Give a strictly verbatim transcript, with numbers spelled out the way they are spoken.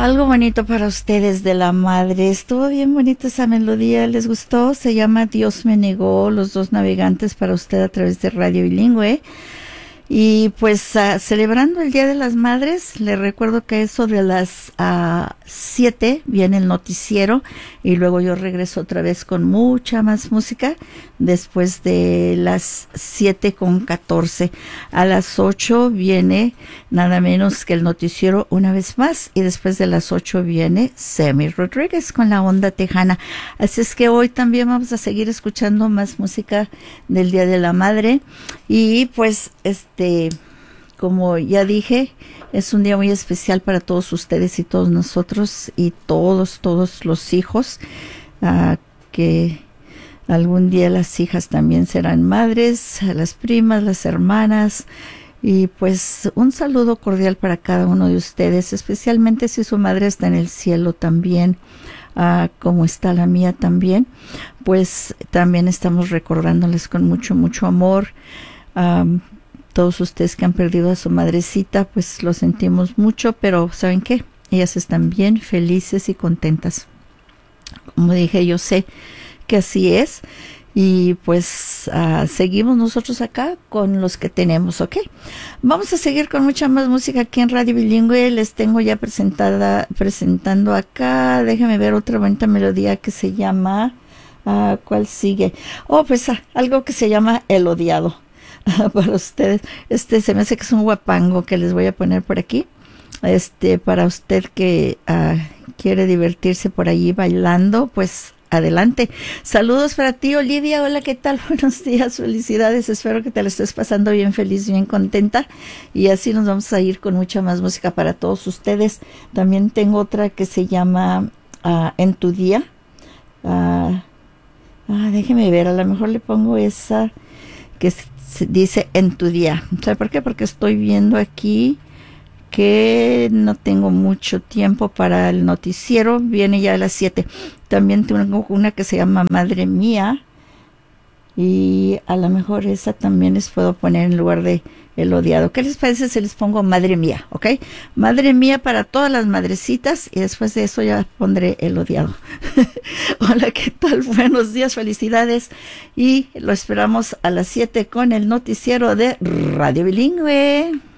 Algo bonito para ustedes de la madre. Estuvo bien bonita esa melodía. ¿Les gustó? Se llama Dios me negó, los dos navegantes para usted a través de Radio Bilingüe. Y pues uh, celebrando el Día de las Madres, les recuerdo que eso de las uh, siete viene el noticiero y luego yo regreso otra vez con mucha más música después de las siete con catorce. A las ocho viene nada menos que el noticiero una vez más y después de las ocho viene Semi Rodríguez con la onda tejana. Así es que hoy también vamos a seguir escuchando más música del Día de la Madre y pues este como ya dije, es un día muy especial para todos ustedes y todos nosotros y todos, todos los hijos, uh, que algún día las hijas también serán madres, las primas, las hermanas, y pues un saludo cordial para cada uno de ustedes, especialmente si su madre está en el cielo también, uh, como está la mía también, pues también estamos recordándoles con mucho, mucho amor. Um, Todos ustedes que han perdido a su madrecita, pues lo sentimos mucho, pero ¿saben qué? Ellas están bien felices y contentas. Como dije, yo sé que así es. Y pues uh, seguimos nosotros acá con los que tenemos, ¿ok? Vamos a seguir con mucha más música aquí en Radio Bilingüe. Les tengo ya presentada, presentando acá. Déjenme ver otra bonita melodía que se llama... Uh, ¿Cuál sigue? Oh, pues uh, algo que se llama El Odiado. Para ustedes, este se me hace que es un guapango que les voy a poner por aquí, este para usted que uh, quiere divertirse por allí bailando, pues adelante. Saludos para ti, Olivia. Hola, ¿qué tal? Buenos días, felicidades, espero que te la estés pasando bien feliz, bien contenta, y así nos vamos a ir con mucha más música para todos ustedes. También tengo otra que se llama uh, En tu día. uh, ah, déjeme ver, a lo mejor le pongo esa que es dice En tu día. ¿Sabe por qué? Porque estoy viendo aquí que no tengo mucho tiempo para el noticiero. Viene ya a las siete. También tengo una que se llama Madre Mía. Y a lo mejor esa también les puedo poner en lugar de El Odiado. ¿Qué les parece si les pongo Madre Mía? ¿Ok? Madre Mía para todas las madrecitas. Y después de eso ya pondré El Odiado. Hola, ¿qué tal? Buenos días, felicidades. Y lo esperamos a las siete con el noticiero de Radio Bilingüe.